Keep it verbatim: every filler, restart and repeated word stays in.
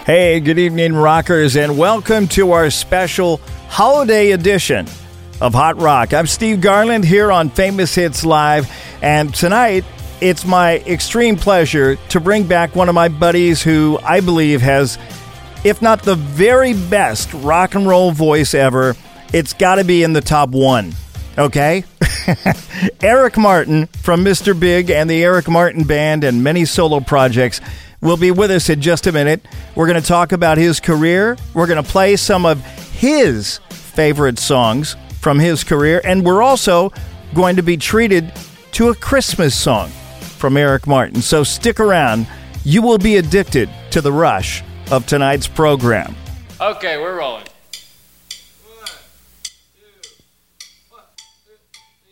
Hey, good evening, rockers, and welcome to our special holiday edition of Hot Rock. I'm Steve Garland here on Famous Hits Live, and tonight it's my extreme pleasure to bring back one of my buddies who I believe has, if not the very best rock and roll voice ever, it's got to be in the top one, okay? Eric Martin from Mister Big and the Eric Martin Band and many solo projects will be with us in just a minute. We're going to talk about his career. We're going to play some of his favorite songs from his career. And we're also going to be treated to a Christmas song from Eric Martin. So stick around. You will be addicted to the rush of tonight's program. Okay, we're rolling.